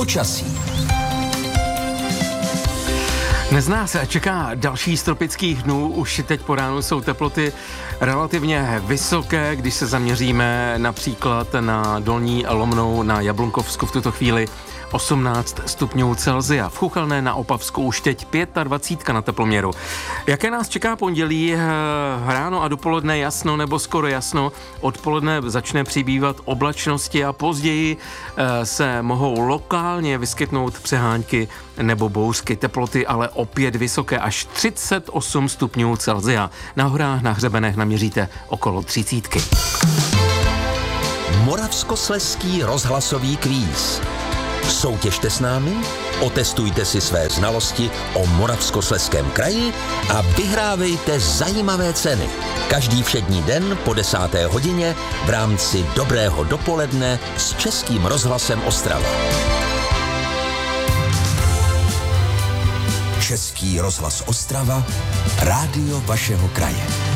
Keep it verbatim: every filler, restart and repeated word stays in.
Počasí. Dnes nás čeká další z tropických dnů, už teď po ránu jsou teploty relativně vysoké, když se zaměříme například na Dolní Lomnou, na Jablunkovsku v tuto chvíli osmnáct stupňů Celsia. V Chuchelné na Opavsku už teď dvacet pět na teploměru. Jaké nás čeká pondělí? Ráno a dopoledne jasno nebo skoro jasno. Odpoledne začne přibývat oblačnosti a později se mohou lokálně vyskytnout přehánky nebo bouřky. Teploty ale opět vysoké, až třicet osm stupňů Celsia. Na horách, na hřebenech naměříte okolo třicítky. Moravskoslezský rozhlasový kvíz. Soutěžte s námi, otestujte si své znalosti o Moravskoslezském kraji a vyhrávejte zajímavé ceny. Každý všední den po desáté hodině v rámci Dobrého dopoledne s Českým rozhlasem Ostrava. Český rozhlas Ostrava, rádio vašeho kraje.